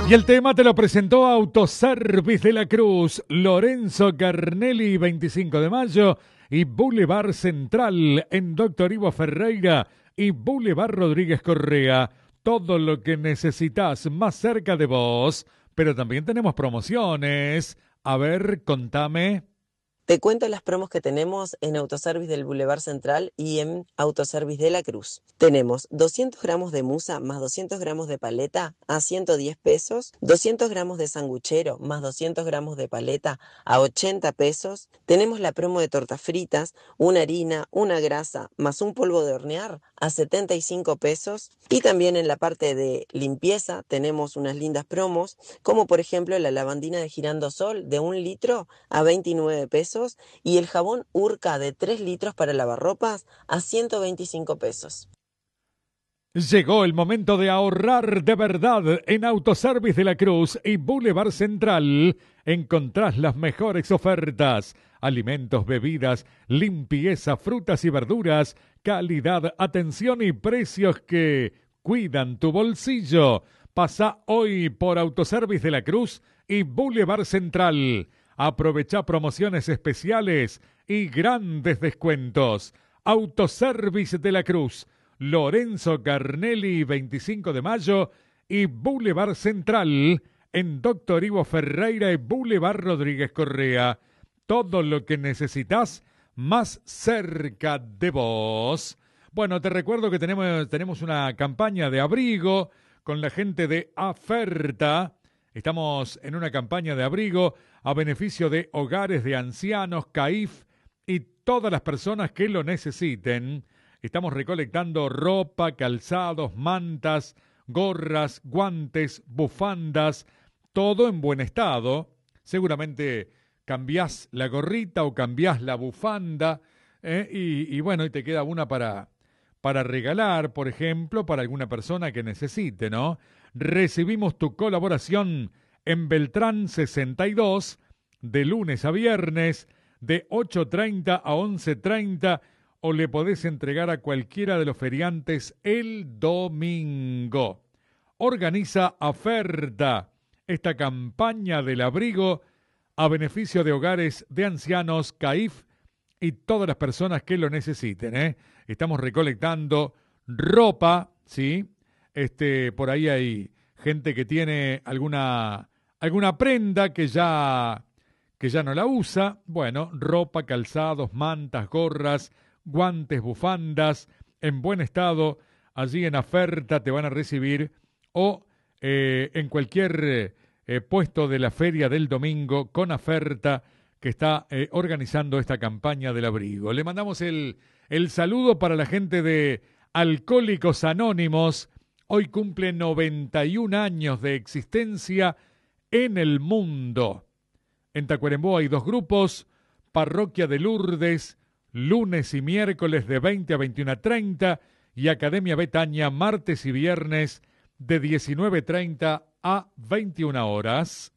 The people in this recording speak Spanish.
Y el tema te lo presentó Autoservice de la Cruz, Lorenzo Carnelli, 25 de mayo, y Boulevard Central en Doctor Ivo Ferreira y Boulevard Rodríguez Correa. Todo lo que necesitas más cerca de vos, pero también tenemos promociones. A ver, contame. Te cuento las promos que tenemos en Autoservice del Boulevard Central y en Autoservice de la Cruz. Tenemos 200 gramos de musa más 200 gramos de paleta a 110 pesos, 200 gramos de sanguchero más 200 gramos de paleta a 80 pesos. Tenemos la promo de tortas fritas, una harina, una grasa más un polvo de hornear a 75 pesos. Y también en la parte de limpieza tenemos unas lindas promos, como por ejemplo la lavandina de girandosol de 1 litro a 29 pesos. Y el jabón Urca de 3 litros para lavarropas a 125 pesos. Llegó el momento de ahorrar de verdad en Autoservice de la Cruz y Boulevard Central. Encontrás las mejores ofertas: alimentos, bebidas, limpieza, frutas y verduras, calidad, atención y precios que cuidan tu bolsillo. Pasa hoy por Autoservice de la Cruz y Boulevard Central. Aprovecha promociones especiales y grandes descuentos. Autoservice de la Cruz, Lorenzo Carnelli, 25 de mayo, y Boulevard Central en Doctor Ivo Ferreira y Boulevard Rodríguez Correa. Todo lo que necesitas más cerca de vos. Bueno, te recuerdo que tenemos una campaña de abrigo con la gente de Aferta. Estamos en una campaña de abrigo a beneficio de hogares de ancianos, CAIF y todas las personas que lo necesiten. Estamos recolectando ropa, calzados, mantas, gorras, guantes, bufandas, todo en buen estado. Seguramente cambiás la gorrita o cambiás la bufanda y bueno, y te queda una para regalar, por ejemplo, para alguna persona que necesite, ¿no? Recibimos tu colaboración en Beltrán 62, de lunes a viernes, de 8:30 a 11:30, o le podés entregar a cualquiera de los feriantes el domingo. Organiza Aferta, esta campaña del abrigo a beneficio de hogares de ancianos, CAIF y todas las personas que lo necesiten, Estamos recolectando ropa, ¿sí? Por ahí hay gente que tiene alguna prenda que ya no la usa. Bueno, ropa, calzados, mantas, gorras, guantes, bufandas, en buen estado, allí en Aferta te van a recibir, o en cualquier puesto de la feria del domingo con Aferta, que está organizando esta campaña del abrigo. Le mandamos el saludo para la gente de Alcohólicos Anónimos. Hoy cumple 91 años de existencia en el mundo. En Tacuarembó hay 2 grupos: Parroquia de Lourdes, lunes y miércoles de 20 a 21:30, y Academia Betania, martes y viernes de 19:30 a 21 horas.